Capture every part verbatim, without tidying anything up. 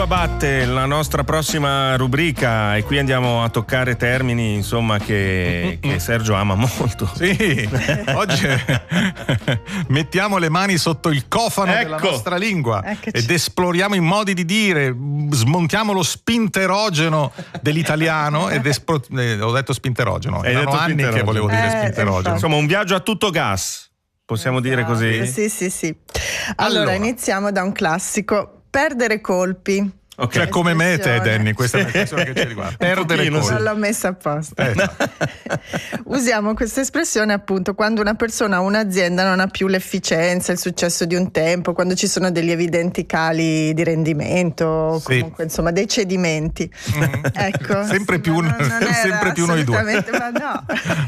Batte la nostra prossima rubrica e qui andiamo a toccare termini insomma che, che Sergio ama molto. Sì, oggi mettiamo le mani sotto il cofano ecco. della nostra lingua Eccoci. ed esploriamo i modi di dire, smontiamo lo spinterogeno dell'italiano ed espro- eh, ho detto spinterogeno, Hai erano detto anni spinterogeno. che volevo dire Eh, spinterogeno. infatti. Insomma un viaggio a tutto gas, possiamo dire così? Sì, sì, sì. Allora, Allora. iniziamo da un classico: perdere colpi. Ok. Cioè come me te, Espressione. Danny, questa è un'espressione che ci riguarda. Perdere pochino, colpi. Non l'ho messa apposta. Eh, no. Usiamo questa espressione appunto quando una persona o un'azienda non ha più l'efficienza, il successo di un tempo, quando ci sono degli evidenti cali di rendimento, o Sì. comunque insomma dei cedimenti. Mm. Ecco, Sempre sì, più ma un- non- non era sempre più noi due. assolutamente, ma no.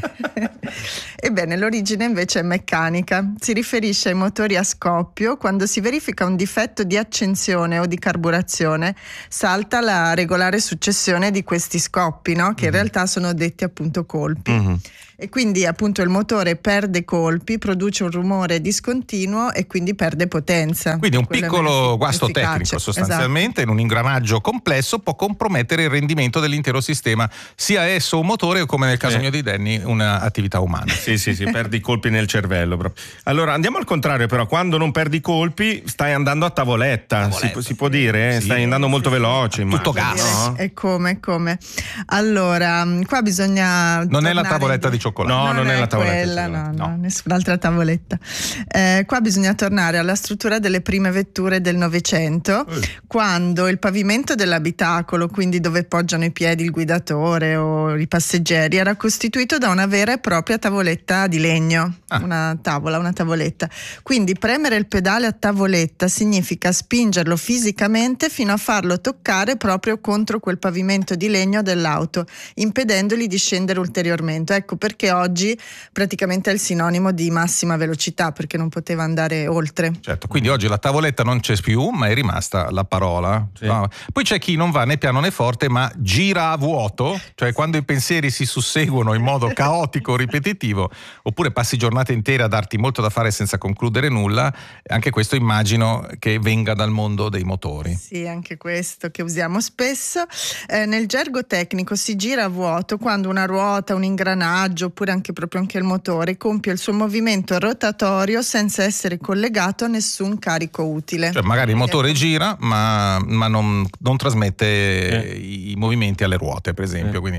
Ebbene, l'origine invece è meccanica. Si riferisce ai motori a scoppio quando si verifica un difetto di accensione o di carburazione, salta la regolare successione di questi scoppi, no? Che in realtà sono detti appunto colpi. Mhm. E quindi appunto il motore perde colpi, produce un rumore discontinuo e quindi perde potenza. Quindi un Quello è piccolo meno guasto efficace. tecnico sostanzialmente in un ingranaggio complesso può compromettere il rendimento dell'intero sistema, sia esso un motore o, come nel caso Eh. mio di Danny, un'attività umana. Sì, sì, sì, perdi i colpi nel cervello proprio. Allora andiamo al contrario, però, quando non perdi colpi stai andando a tavoletta, si, pu- si può dire? eh? Sì. Stai andando molto veloce, Tutto immagino, gas. no? E come, e come? Allora, qua bisogna Non è la tornare tavoletta in- di cioccolato. No, non è la tavoletta di quella, cioccolato, no, no, no. nessun'altra tavoletta. Eh, qua bisogna tornare alla struttura delle prime vetture del Novecento, Eh. quando il pavimento dell'abitacolo, quindi dove poggiano i piedi il guidatore o i passeggeri, era costituito da una vera e propria tavoletta di legno, Ah. una tavola, una tavoletta. Quindi premere il pedale a tavoletta significa spingerlo fisicamente fino a farlo toccare proprio contro quel pavimento di legno dell'auto, impedendogli di scendere ulteriormente. Ecco perché oggi praticamente è il sinonimo di massima velocità, perché non poteva andare oltre. Certo, quindi oggi la tavoletta non c'è più, ma è rimasta la parola. Sì. No. Poi c'è chi non va né piano né forte, ma gira a vuoto, cioè quando i pensieri si susseguono in modo caotico, ripetitivo, oppure passi giornate intere a darti molto da fare senza concludere nulla. Anche questo immagino che venga dal mondo dei motori. Sì, anche questo che usiamo spesso. Eh, nel gergo tecnico si gira a vuoto quando una ruota, un ingranaggio, oppure anche proprio anche il motore compie il suo movimento rotatorio senza essere collegato a nessun carico utile. Cioè magari il motore gira ma, ma non, non trasmette Eh. i, i movimenti alle ruote, per esempio. Eh. Quindi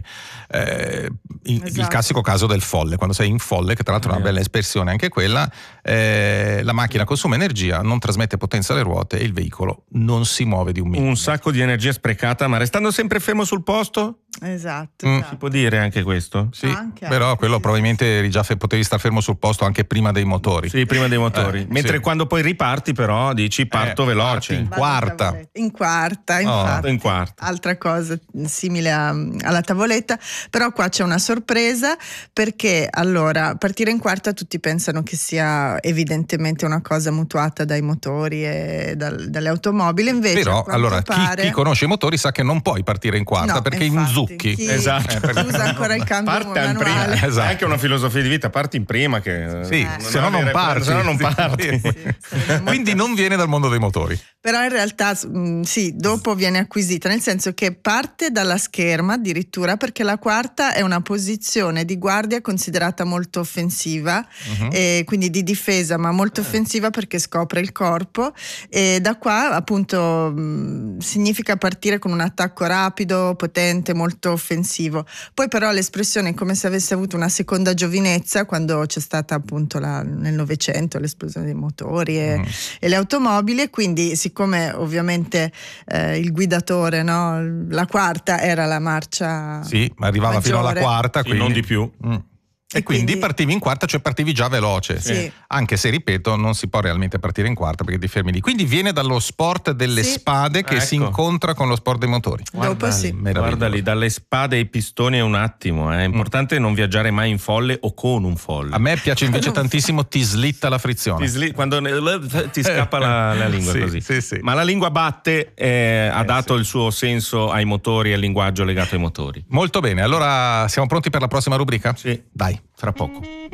eh, il, il Esatto. classico caso del folle, quando sei in folle, che tra l'altro è una Eh. bella espressione anche quella, eh, la macchina consuma energia, non trasmette potenza alle ruote e il veicolo non si muove di un millimetro. Un sacco di energia sprecata, ma restando sempre fermo sul posto? Esatto, Mm. esatto. Si può dire anche questo? Sì, Anche, però anche, quello sì, probabilmente eri già fe- potevi star fermo sul posto anche prima dei motori. Sì, prima dei motori. Eh, Mentre sì. quando poi riparti però dici parto Eh, veloce. parti in Vado quarta. a tavoletta. In quarta, Oh, infatti. in quarta. Altra cosa simile a- alla tavoletta, però qua c'è una sorpresa, perché allora partire in quarta tutti pensano che sia evidentemente una cosa mutuata dai motori e dal- dalle automobili, invece Però a quanto allora chi, pare... chi conosce i motori sa che non puoi partire in quarta No, perché infatti, inzucchi. chi- Esatto. Eh, perché- usa ancora il cambio Parte in prima. manuale. Esatto. È anche una filosofia di vita, parti in prima che Sì, eh, se no non avere- parti. se no non Sì. parti. Sì, sarebbe molto- Quindi non viene dal mondo dei motori. Però in realtà mh, sì, dopo viene acquisita, nel senso che parte dalla scherma addirittura, perché la quarta è una posizione di guardia considerata molto offensiva, Mhm. e quindi di difesa, ma molto offensiva perché scopre il corpo, e da qua appunto mh, significa partire con un attacco rapido, potente, molto offensivo. Poi però l'espressione è come se avesse avuto una seconda giovinezza quando c'è stata appunto la, nel Novecento l'esplosione dei motori e, Mm. e le automobili, e quindi siccome ovviamente eh, il guidatore, no, la quarta era la marcia Sì, ma arrivava fino alla maggiore. quarta, Sì, quindi... non di più. Mm. E, E quindi, quindi- partivi in quarta, cioè partivi già veloce. Sì. Anche se, ripeto, non si può realmente partire in quarta perché ti fermi lì. Quindi viene dallo sport delle Sì. spade che Ecco. si incontra con lo sport dei motori. Dopo sì. Meraviglioso. Guarda lì, dalle spade ai pistoni è un attimo. È importante non viaggiare mai in folle o con un folle. A me piace invece tantissimo ti slitta la frizione. Ti, sli- quando ne- ti scappa la, la lingua Sì, così. sì, sì. Ma la lingua batte eh, ha Eh, dato sì. il suo senso ai motori e al linguaggio legato ai motori. Molto bene, allora siamo pronti per la prossima rubrica? Sì. Dai. Fra poco.